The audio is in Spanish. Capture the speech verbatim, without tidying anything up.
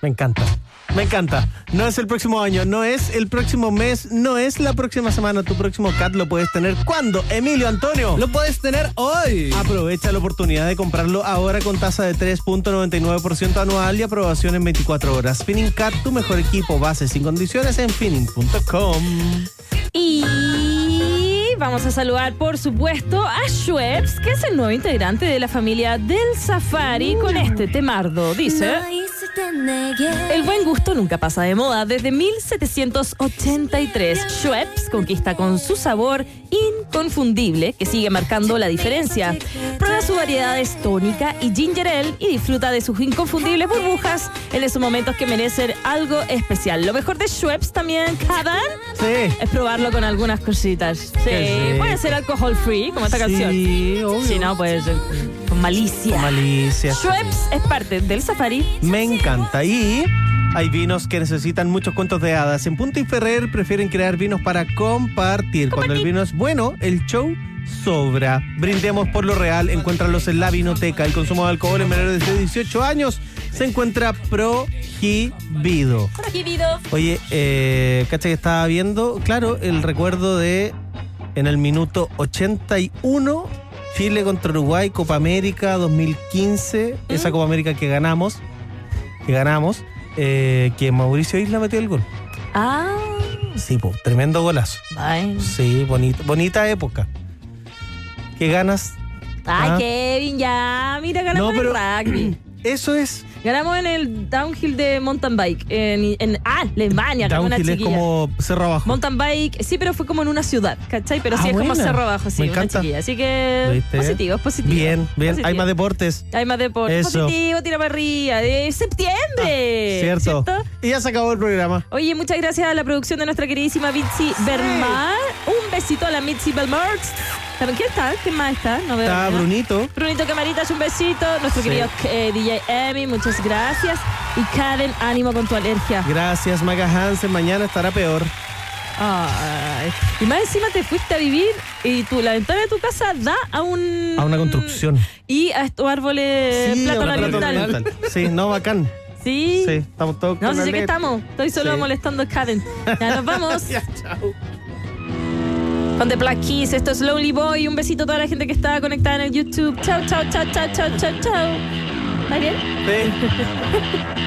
Me encanta. Me encanta. No es el próximo año, no es el próximo mes, no es la próxima semana. Tu próximo C A T lo puedes tener ¿cuándo? Emilio Antonio. Lo puedes tener hoy. Aprovecha la oportunidad de comprarlo ahora con tasa de tres punto noventa y nueve por ciento anual y aprobación en veinticuatro horas. Finning C A T, tu mejor equipo. Bases sin condiciones en finning punto com. Y vamos a saludar, por supuesto, a Schweppes, que es el nuevo integrante de la familia del Safari, con este temardo. Dice: el buen gusto nunca pasa de moda. Desde mil setecientos ochenta y tres, Schweppes conquista con su sabor inconfundible, que sigue marcando la diferencia. Prueba sus variedades tónica y ginger ale y disfruta de sus inconfundibles burbujas en esos momentos que merecen algo especial. Lo mejor de Schweppes también, Kadan, Sí. es probarlo con algunas cositas. Sí, sí. puede ser alcohol free, como esta canción. Sí, obvio. Si no, puede ser con malicia. Malicia. Schweppes es parte del Safari. Me encanta. Y hay vinos que necesitan muchos cuentos de hadas. En Punta y Ferrer prefieren crear vinos para compartir. Cuando el vino es bueno, el show sobra. Brindemos por lo real. Encuéntralos en la vinoteca. El consumo de alcohol en menores de dieciocho años se encuentra prohibido. Prohibido. Oye, eh, cacha que estaba viendo, claro, el recuerdo de en el minuto ochenta y uno, Chile contra Uruguay, Copa América dos mil quince, ¿Mm? Esa Copa América que ganamos, que ganamos, eh, que Mauricio Isla metió el gol. Ah. Sí, po, tremendo golazo. Ay, Sí, bonita, bonita época. ¿Qué ganas? Ay Ah. Kevin, ya. Mira, ganamos No, pero- en el rugby. Eso es. Ganamos en el downhill de mountain bike. En, en ah, Alemania, ganó una Downhill es chiquilla. como cerro abajo. Mountain bike, sí, pero fue como en una ciudad, ¿cachai? Pero Ah, sí es como buena. cerro abajo, sí, Me una encanta. chiquilla. Así que ¿Viste? positivo, es positivo. Bien, bien. Positivo. Hay más deportes. Hay más deporte. Eso. Positivo, tira para arriba. Es septiembre. Cierto. Y ya se acabó el programa. Oye, muchas gracias a la producción de nuestra queridísima Mitzi Bermar. Un besito a la Mitzi Belmar. ¿Quién está? ¿Quién más está? No veo. Está ¿no? Brunito. Brunito Camaritas, un besito. Nuestro Sí. querido eh, D J Emi, muchas gracias. Y Karen, ánimo con tu alergia. Gracias, Maga Hansen. Mañana estará peor. Ay. Y más encima te fuiste a vivir y tu, la ventana de tu casa da a un... A una construcción. Y a estos árboles Sí, plátano a una plátano oriental. oriental. Sí, no, bacán. Sí. Sí, estamos todos No, con sí la sé que L E D. estamos. Estoy solo Sí. molestando a Karen. Ya nos vamos. Ya, chao. Con The Black Keys, esto es Lonely Boy. Un besito a toda la gente que está conectada en el YouTube. Chao, chao, chao, chao, chao, chao, chao. ¿Está bien? Sí.